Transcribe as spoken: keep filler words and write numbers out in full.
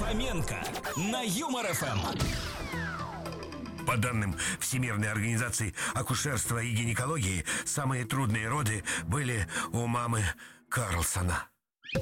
Фоменко на Юмор эф эм. По данным Всемирной организации акушерства и гинекологии, самые трудные роды были у мамы Карлсона.